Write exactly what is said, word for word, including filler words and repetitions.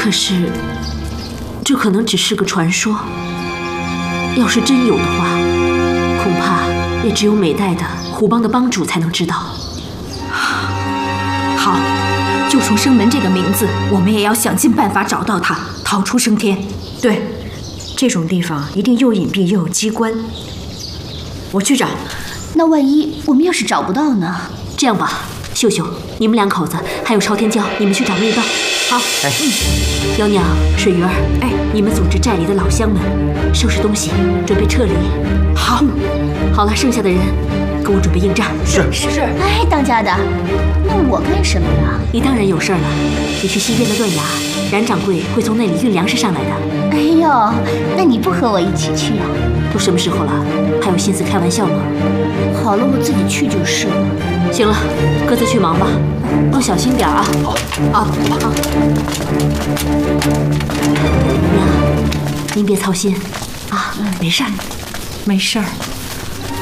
可是，这可能只是个传说。要是真有的话，恐怕也只有美代的虎帮的帮主才能知道。 好，就冲生门这个名字，我们也要想尽办法找到他，逃出升天。 对，这种地方一定又隐蔽又有机关。我去找。 那万一我们要是找不到呢？ 这样吧，秀秀，你们两口子还有朝天椒，你们去找密道。好， 哎， 嗯，妖娘、水鱼儿，哎，你们组织寨里的老乡们收拾东西，准备撤离。 好， 嗯，好了，剩下的人给我准备应战。 是是是。 哎，当家的，那我干什么呀？ 你当然有事儿了，你去西边的断崖，冉掌柜会从那里运粮食上来的。 哎呦，那你不和我一起去啊？ 都什么时候了，还有心思开玩笑吗？ 好了，我自己去就是了。 行了，各自去忙吧，都小心点啊！ 好， 啊好。娘，您别操心啊， 没事儿，没事儿。